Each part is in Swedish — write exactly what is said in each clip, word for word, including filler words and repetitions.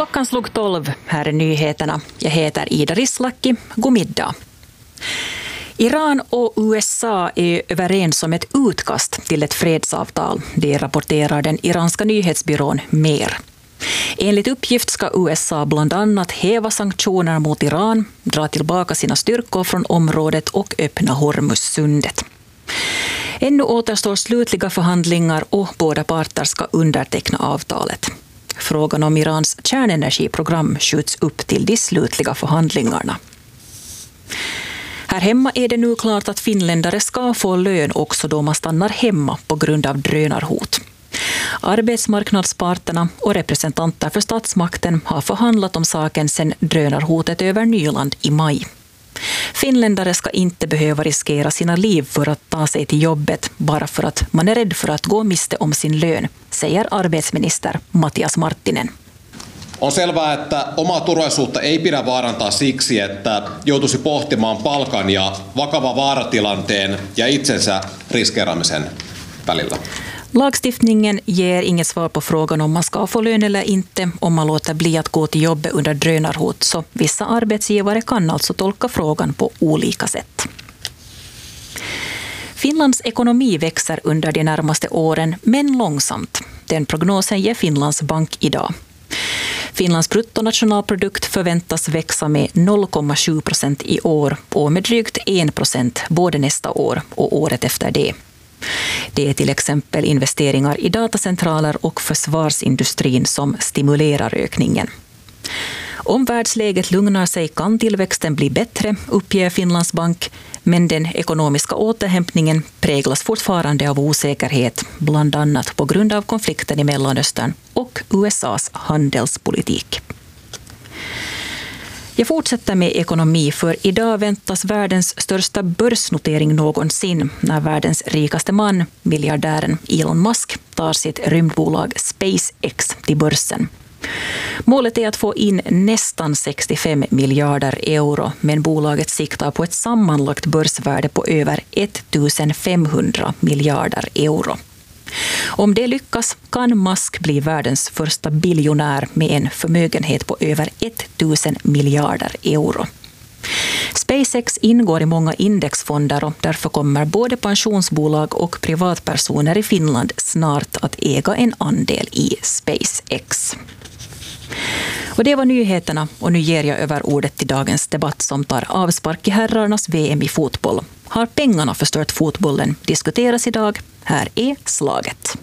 Klockan slog tolv, här är nyheterna. Jag heter Ida Rislaki. God middag. Iran och U S A är överens om ett utkast till ett fredsavtal. Det rapporterar den iranska nyhetsbyrån Mer. Enligt uppgift ska U S A bland annat häva sanktioner mot Iran, dra tillbaka sina styrkor från området och öppna Hormuzsundet. Ännu återstår slutliga förhandlingar och båda parter ska underteckna avtalet. Frågan om Irans kärnenergiprogram skjuts upp till de slutliga förhandlingarna. Här hemma är det nu klart att finländare ska få lön också då man stannar hemma på grund av drönarhot. Arbetsmarknadsparterna och representanter för statsmakten har förhandlat om saken sedan drönarhotet över Nyland i maj. Finländare ska inte behöva riskera sina liv för att ta sig till jobbet bara för att man är rädd för att gå miste om sin lön, säger arbetsminister Matias Marttinen. On selvää, että omaa turvallisuutta ei pidä vaarantaa siksi, että joutuisi pohtimaan palkan ja vakavan vaaratilanteen ja itsensä riskeeraamisen välillä. Lagstiftningen ger inget svar på frågan om man ska få lön eller inte om man låter bli att gå till jobbet under drönarhot, så vissa arbetsgivare kan alltså tolka frågan på olika sätt. Finlands ekonomi växer under de närmaste åren, men långsamt. Den prognosen ger Finlands bank idag. Finlands bruttonationalprodukt förväntas växa med noll komma sju procent i år och med drygt en procent både nästa år och året efter det. Det är till exempel investeringar i datacentraler och försvarsindustrin som stimulerar ökningen. Om världsläget lugnar sig kan tillväxten bli bättre, uppger Finlands bank, men den ekonomiska återhämtningen präglas fortfarande av osäkerhet, bland annat på grund av konflikten i Mellanöstern och U S A:s handelspolitik. Jag fortsätter med ekonomi, för idag väntas världens största börsnotering någonsin när världens rikaste man, miljardären Elon Musk, tar sitt rymdbolag SpaceX till börsen. Målet är att få in nästan sextiofem miljarder euro, men bolaget siktar på ett sammanlagt börsvärde på över femtonhundra miljarder euro. Om det lyckas kan Musk bli världens första biljonär med en förmögenhet på över tusen miljarder euro. SpaceX ingår i många indexfonder och därför kommer både pensionsbolag och privatpersoner i Finland snart att äga en andel i SpaceX. Och det var nyheterna, och nu ger jag över ordet till dagens debatt som tar avspark i herrarnas V M i fotboll. Har pengarna förstört fotbollen? Diskuteras idag. Här är slaget.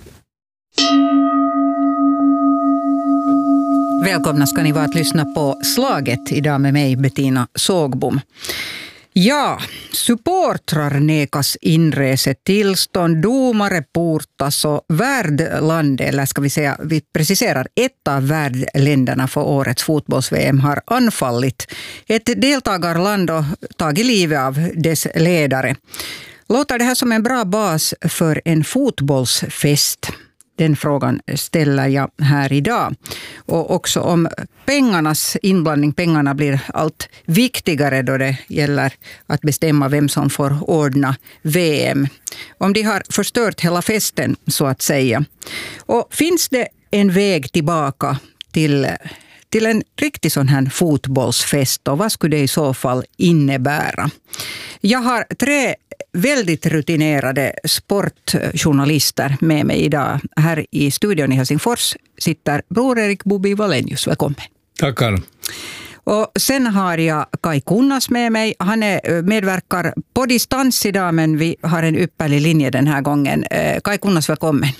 Välkomna ska ni vara att lyssna på Slaget idag med mig, Bettina Sågbom. Ja, supportrar nekas inresetillstånd, domare portas och värdland, eller ska vi säga, vi preciserar, ett av värdländerna för årets fotbolls-V M har anfallit ett deltagarland och tagit livet av dess ledare. Låter det här som en bra bas för en fotbollsfest? Den frågan ställer jag här idag. Och också om pengarnas inblandning. Pengarna blir allt viktigare då det gäller att bestämma vem som får ordna V M. Om de har förstört hela festen, så att säga. Och finns det en väg tillbaka till, till en riktig sån här fotbollsfest? Och vad skulle det i så fall innebära? Jag har tre väldigt rutinerade sportjournalister med mig idag. Här i studion i Helsingfors sitter Bror Erik Bobi Wallenius. Välkommen. Tackar. Och sen har jag Kai Kunnas med mig. Han är, medverkar på distans idag, men vi har en ypperlig linje den här gången. Kai Kunnas, välkommen.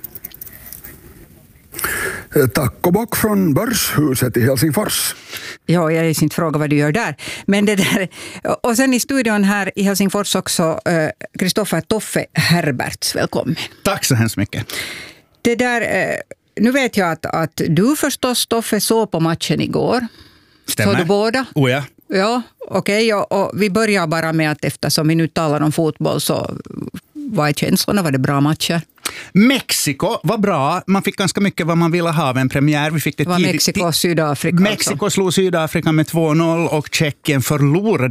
Tack och bock från Börshuset i Helsingfors. Ja, jag är inte fråga vad du gör där. Men det där. Och sen i studion här i Helsingfors också Kristoffer uh, Toffe Herberts. Välkommen. Tack så hemskt mycket. Det där, uh, nu vet jag att, att du förstås, Toffe, såg på matchen igår. Stämmer. Så du båda? Oh ja. Ja, okej. Okay. Och, och vi börjar bara med att eftersom vi nu talar om fotboll, så vad är känslorna? Var det bra matcher? Mexiko var bra. Man fick ganska mycket vad man ville ha av en premiär. Vi fick det var tidigt. Mexiko och Sydafrika. Mexiko alltså. slog Sydafrika med två noll och Tjeckien förlorade